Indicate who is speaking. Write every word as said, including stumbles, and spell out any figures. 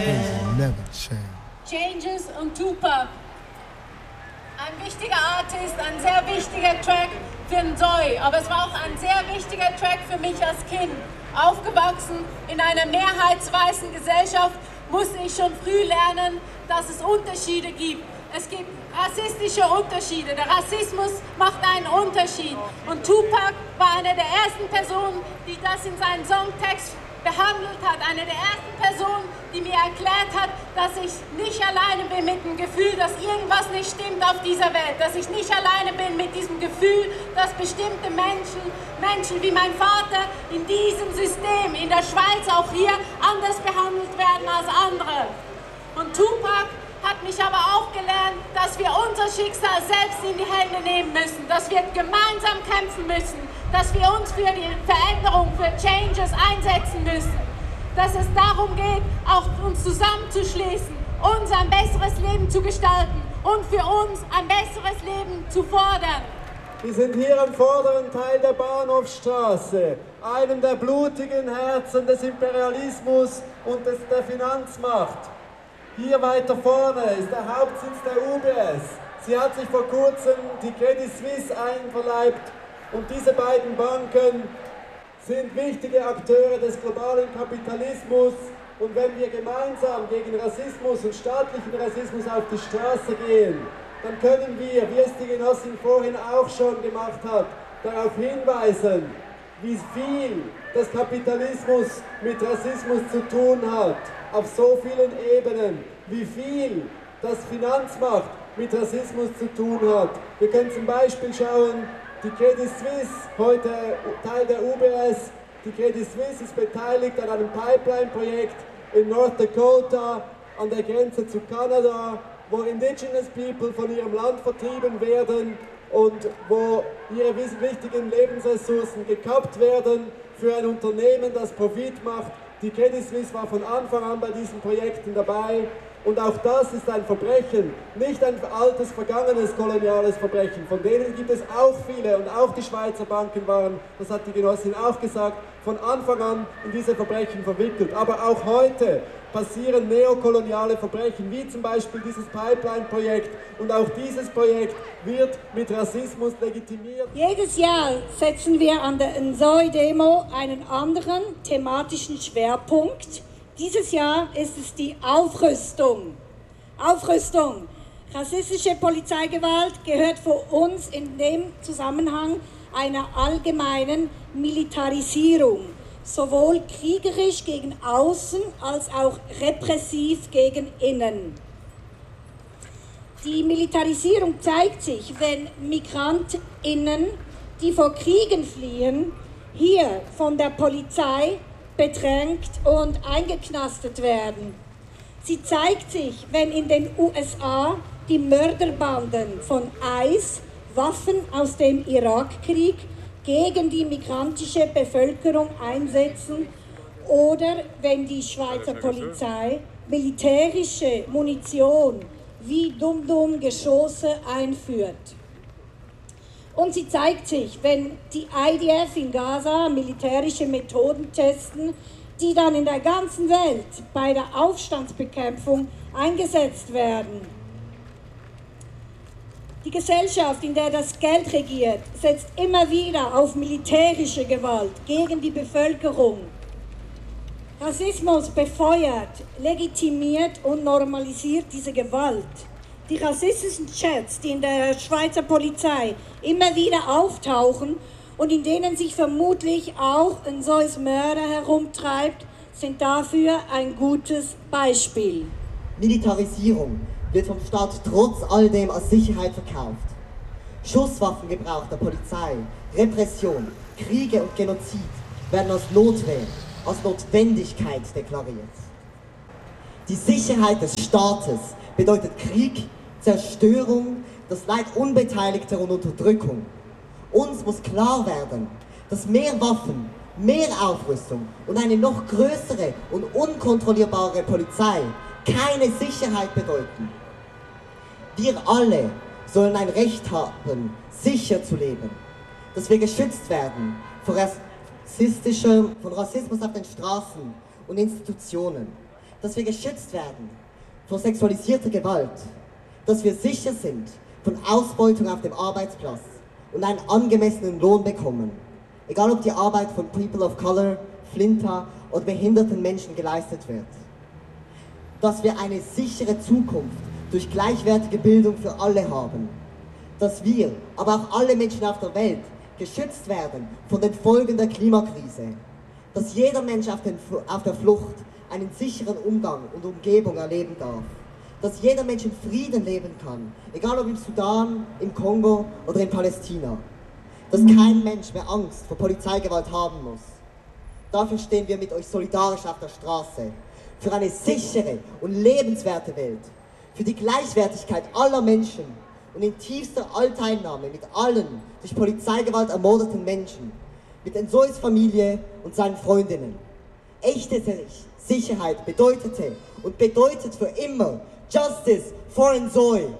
Speaker 1: Never change.
Speaker 2: Changes und Tupac. Ein wichtiger Artist, ein sehr wichtiger Track für Nsoy, aber es war auch ein sehr wichtiger Track für mich als Kind. Aufgewachsen in einer mehrheitsweißen Gesellschaft musste ich schon früh lernen, dass es Unterschiede gibt. Es gibt rassistische Unterschiede. Der Rassismus macht einen Unterschied. Und Tupac war eine der ersten Personen, die das in seinen Songtext behandelt hat. Eine der ersten Personen, die mir erklärt hat, dass ich nicht alleine bin mit dem Gefühl, dass irgendwas nicht stimmt auf dieser Welt. Dass ich nicht alleine bin mit diesem Gefühl, dass bestimmte Menschen, Menschen wie mein Vater in diesem System, in der Schweiz auch hier, anders behandelt werden als andere. Und Tupac hat mich aber auch gelernt, dass wir unser Schicksal selbst in die Hände nehmen müssen, dass wir gemeinsam kämpfen müssen, dass wir uns für die Veränderung, für Changes einsetzen müssen, dass es darum geht, auch uns zusammenzuschließen, uns ein besseres Leben zu gestalten und für uns ein besseres Leben zu fordern.
Speaker 3: Wir sind hier am vorderen Teil der Bahnhofstraße, einem der blutigen Herzen des Imperialismus und des, der Finanzmacht. Hier weiter vorne ist der Hauptsitz der U B S. Sie hat sich vor kurzem die Credit Suisse einverleibt und diese beiden Banken sind wichtige Akteure des globalen Kapitalismus. Und wenn wir gemeinsam gegen Rassismus und staatlichen Rassismus auf die Straße gehen, dann können wir, wie es die Genossin vorhin auch schon gemacht hat, darauf hinweisen, wie viel das Kapitalismus mit Rassismus zu tun hat, auf so vielen Ebenen, wie viel das Finanzmacht mit Rassismus zu tun hat. Wir können zum Beispiel schauen, die Credit Suisse, heute Teil der U B S, die Credit Suisse ist beteiligt an einem Pipeline-Projekt in North Dakota, an der Grenze zu Kanada, wo Indigenous People von ihrem Land vertrieben werden und wo ihre wichtigen Lebensressourcen gekappt werden für ein Unternehmen, das Profit macht. Die Credit Suisse war von Anfang an bei diesen Projekten dabei und auch das ist ein Verbrechen, nicht ein altes, vergangenes koloniales Verbrechen. Von denen gibt es auch viele und auch die Schweizer Banken waren, das hat die Genossin auch gesagt, von Anfang an in diese Verbrechen verwickelt. Aber auch heute passieren neokoloniale Verbrechen, wie zum Beispiel dieses Pipeline-Projekt. Und auch dieses Projekt wird mit Rassismus legitimiert.
Speaker 4: Jedes Jahr setzen wir an der Nsoy-Demo einen anderen thematischen Schwerpunkt. Dieses Jahr ist es die Aufrüstung. Aufrüstung. Rassistische Polizeigewalt gehört für uns in dem Zusammenhang einer allgemeinen Militarisierung. Sowohl kriegerisch gegen außen als auch repressiv gegen innen. Die Militarisierung zeigt sich, wenn MigrantInnen, die vor Kriegen fliehen, hier von der Polizei bedrängt und eingeknastet werden. Sie zeigt sich, wenn in den U S A die Mörderbanden von ICE Waffen aus dem Irakkrieg gegen die migrantische Bevölkerung einsetzen oder wenn die Schweizer Polizei militärische Munition wie Dum-Dum-Geschosse einführt. Und sie zeigt sich, wenn die I D F in Gaza militärische Methoden testen, die dann in der ganzen Welt bei der Aufstandsbekämpfung eingesetzt werden. Die Gesellschaft, in der das Geld regiert, setzt immer wieder auf militärische Gewalt gegen die Bevölkerung. Rassismus befeuert, legitimiert und normalisiert diese Gewalt. Die rassistischen Chats, die in der Schweizer Polizei immer wieder auftauchen und in denen sich vermutlich auch ein solches Mörder herumtreibt, sind dafür ein gutes Beispiel.
Speaker 5: Militarisierung wird vom Staat trotz all dem als Sicherheit verkauft. Schusswaffengebrauch der Polizei, Repression, Kriege und Genozid werden als Notwehr, als Notwendigkeit deklariert. Die Sicherheit des Staates bedeutet Krieg, Zerstörung, das Leid Unbeteiligter und Unterdrückung. Uns muss klar werden, dass mehr Waffen, mehr Aufrüstung und eine noch größere und unkontrollierbare Polizei keine Sicherheit bedeuten. Wir alle sollen ein Recht haben, sicher zu leben, dass wir geschützt werden vor rassistischer, von Rassismus auf den Straßen und Institutionen. dass wir geschützt werden vor sexualisierter Gewalt, dass wir sicher sind von Ausbeutung auf dem Arbeitsplatz und einen angemessenen Lohn bekommen, egal ob die Arbeit von People of Color, Flinta oder behinderten Menschen geleistet wird. Dass wir eine sichere Zukunft durch gleichwertige Bildung für alle haben. Dass wir, aber auch alle Menschen auf der Welt, geschützt werden von den Folgen der Klimakrise. Dass jeder Mensch auf, den, auf der Flucht einen sicheren Umgang und Umgebung erleben darf. Dass jeder Mensch in Frieden leben kann, egal ob im Sudan, im Kongo oder in Palästina. Dass kein Mensch mehr Angst vor Polizeigewalt haben muss. Dafür stehen wir mit euch solidarisch auf der Straße. Für eine sichere und lebenswerte Welt. Für die Gleichwertigkeit aller Menschen und in tiefster Allteilnahme mit allen durch Polizeigewalt ermordeten Menschen. Mit Nzois Familie und seinen Freundinnen. Echte Sicherheit bedeutete und bedeutet für immer Justice for Nzoi.